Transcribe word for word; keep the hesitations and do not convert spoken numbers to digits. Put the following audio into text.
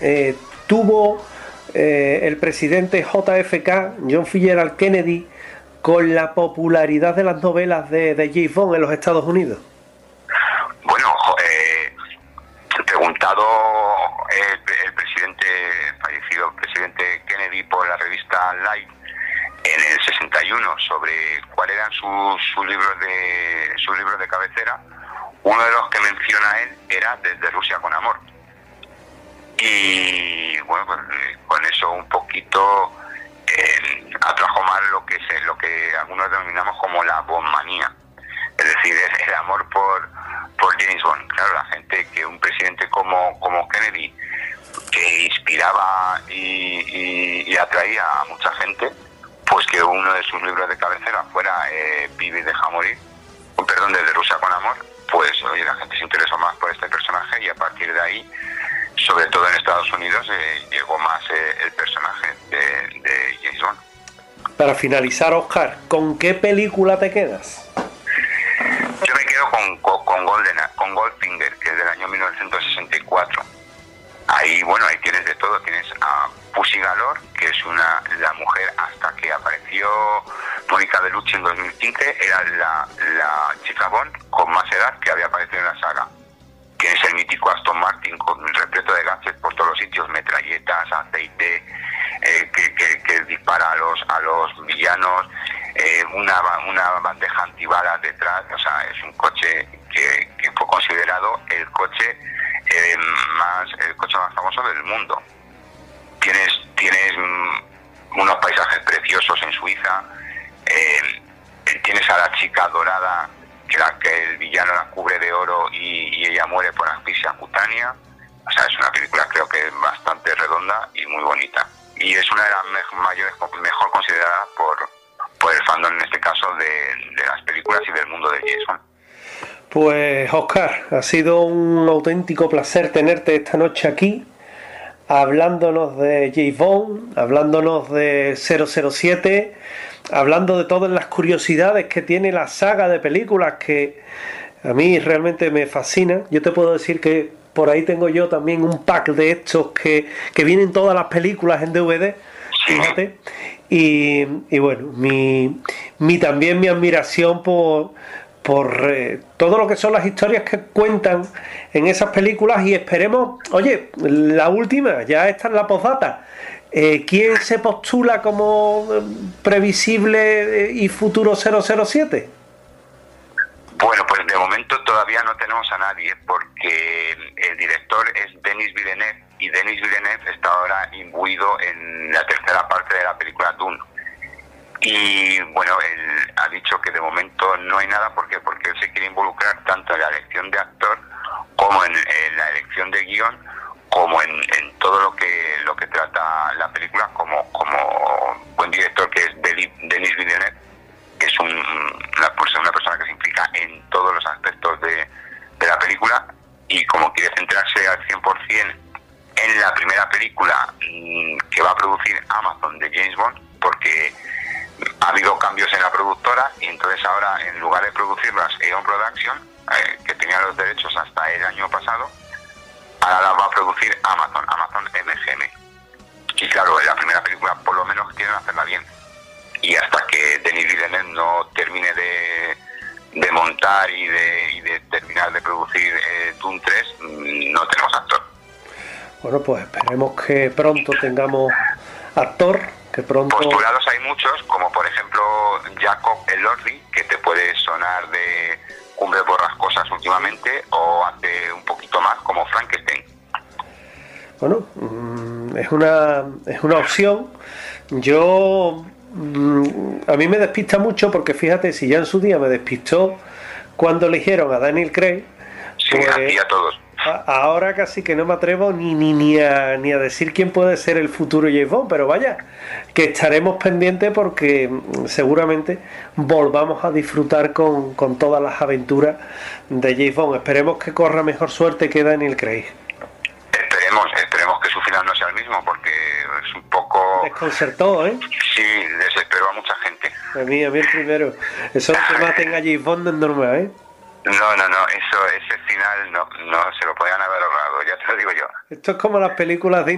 eh, tuvo eh, el presidente J F K, John Fitzgerald Kennedy, con la popularidad de las novelas de, de James Bond en los Estados Unidos? Bueno, eh, preguntado el, el presidente fallecido, el presidente Kennedy, por la revista Life en el sesenta y uno sobre cuáles eran sus, sus libros de sus libros de cabecera, uno de los que menciona él era Desde Rusia con Amor. Y bueno, pues con eso un poquito eh, atrajo más lo que se, lo que algunos denominamos como la Bondmanía, es decir, el, el amor por por James Bond. Claro, la gente, que un presidente como como Kennedy, que inspiraba y, y, y atraía a mucha gente, pues que uno de sus libros de cabecera fuera eh, Vive y deja morir, perdón, Desde Rusia con Amor, pues oye, la gente se interesó más por este personaje, y a partir de ahí, sobre todo en Estados Unidos, eh, llegó más eh, el personaje de, de James Bond. Para finalizar, Oscar, ¿con qué película te quedas? Yo me quedo con, con, con, Golden, con Goldfinger, que es del año mil novecientos sesenta y cuatro. Ahí, bueno, ahí tienes de todo. Tienes a Pussy Galore, que es una la mujer, hasta que apareció Mónica Bellucci en dos mil quince, era la, la chica Bond con más edad que había aparecido en la saga. Tienes el mítico Aston Martin con un repleto de gadgets por todos los sitios, metralletas, aceite, eh, que, que, que dispara a los a los villanos, eh, una, una bandeja antibalas detrás. O sea, es un coche que, que fue considerado el coche eh, más el coche más famoso del mundo. Tienes tienes mm, unos paisajes preciosos en Suiza, eh, tienes a la chica dorada, que, la, que el villano la cubre de oro y, y ella muere por asfixia cutánea. O sea, es una película, creo que bastante redonda y muy bonita. Y es una de las me- mayores, mejor considerada por, por el fandom, en este caso, de, de las películas y del mundo de James Bond. Pues, Oscar, ha sido un auténtico placer tenerte esta noche aquí, hablándonos de James Bond, hablándonos de cero cero siete, hablando de todas las curiosidades que tiene la saga de películas, que a mí realmente me fascina. Yo te puedo decir que por ahí tengo yo también un pack de estos que, que vienen todas las películas en D V D, fíjate. Y, y bueno, mi, mi también mi admiración por, por eh, todo lo que son las historias que cuentan en esas películas. Y esperemos, oye, la última, ya está en la postdata. Eh, ¿Quién se postula como previsible y futuro cero cero siete? Bueno, pues de momento todavía no tenemos a nadie, porque el director es Denis Villeneuve, y Denis Villeneuve está ahora imbuido en la tercera parte de la película Dune. Y bueno, él ha dicho que de momento no hay nada. ¿Por qué? Porque él se quiere involucrar tanto en la elección de actor como en, en la elección de guión, como en, en todo lo que lo que trata la película, como como buen director que es Denis Villeneuve, que es un, una, una persona que se implica en todos los aspectos de, de la película, y como quiere centrarse al cien por ciento en la primera película mmm, que va a producir Amazon de James Bond, porque ha habido cambios en la productora, y entonces ahora, en lugar de producirlas Eon Production, eh, que tenía los derechos hasta el año pasado, ahora las va a producir Amazon, Amazon M G M. Y claro, en la primera película por lo menos quieren hacerla bien, y hasta que Denis Villeneuve no termine de, de montar y de, y de terminar de producir eh, Dune tres, no tenemos actor. Bueno, pues esperemos que pronto tengamos actor, que pronto... Postulados hay muchos, como por ejemplo Jacob Elordi, que te puede sonar de Cumbre Borrascosas últimamente, o hace un poquito más como Frankenstein. Bueno, es una, es una opción. Yo... a mí me despista mucho, porque fíjate, si ya en su día me despistó cuando eligieron a Daniel Craig, sí, pues aquí a todos. A, ahora casi que no me atrevo ni, ni, ni, a, ni a decir quién puede ser el futuro James Bond, pero vaya, que estaremos pendientes, porque seguramente volvamos a disfrutar con, con todas las aventuras de James Bond. Esperemos que corra mejor suerte que Daniel Craig. Esperemos, esperemos que su final no sea el mismo, porque es un poco... desconcertó, ¿eh? Sí, desesperó a mucha gente. A mí, a mí el primero. Eso que maten a James Bond es normal, ¿eh? No, no, no, eso, ese final no, no se lo podían haber ahorrado, ya te lo digo yo. Esto es como las películas de